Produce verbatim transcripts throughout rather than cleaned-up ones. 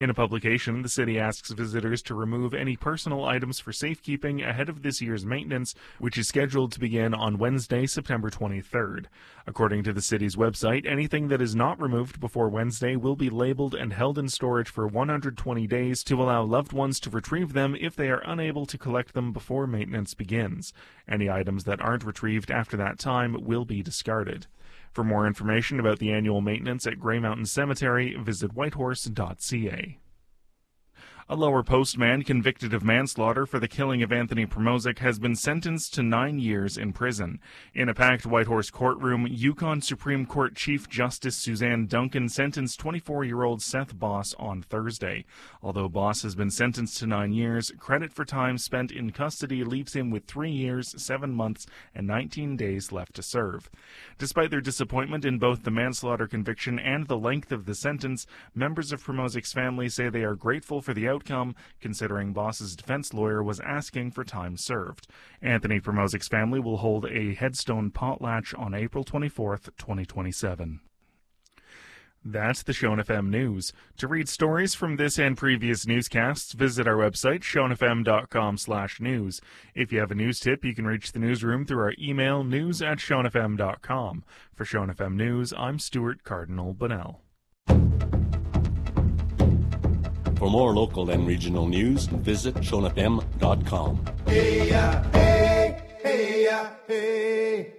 In a publication, the city asks visitors to remove any personal items for safekeeping ahead of this year's maintenance, which is scheduled to begin on Wednesday, September twenty-third. According to the city's website, anything that is not removed before Wednesday will be labeled and held in storage for one hundred twenty days to allow loved ones to retrieve them if they are unable to collect them before maintenance begins. Any items that aren't retrieved after that time will be discarded. For more information about the annual maintenance at Grey Mountain Cemetery, visit whitehorse dot c a. A Lower Post man convicted of manslaughter for the killing of Anthony Promosic has been sentenced to nine years in prison. In a packed Whitehorse courtroom, Yukon Supreme Court Chief Justice Suzanne Duncan sentenced twenty-four-year-old Seth Boss on Thursday. Although Boss has been sentenced to nine years, credit for time spent in custody leaves him with three years, seven months, and nineteen days left to serve. Despite their disappointment in both the manslaughter conviction and the length of the sentence, members of Promosic's family say they are grateful for the outcome outcome, considering Boss's defense lawyer was asking for time served. Anthony Promosic's family will hold a headstone potlatch on April twenty-fourth, twenty twenty-seven. That's the Shone F M News. To read stories from this and previous newscasts, visit our website, shone f m dot com slash news. If you have a news tip, you can reach the newsroom through our email, news at shone f m dot com. For Shone F M News, I'm Stuart Cardinal Bunnell. For more local and regional news, visit shone f m dot com. Hey, ya, hey, hey, ya, hey.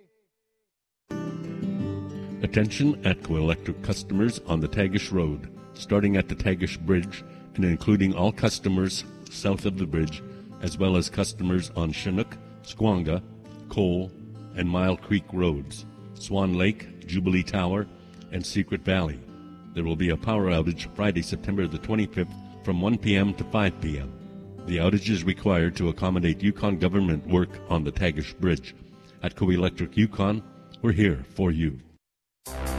Attention ATCO Electric customers on the Tagish Road, starting at the Tagish Bridge and including all customers south of the bridge, as well as customers on Chinook, Squonga, Cole, and Mile Creek Roads, Swan Lake, Jubilee Tower, and Secret Valley. There will be a power outage Friday, September the twenty-fifth from one p.m. to five p.m. The outage is required to accommodate Yukon government work on the Tagish Bridge. At ATCO Electric Yukon, we're here for you.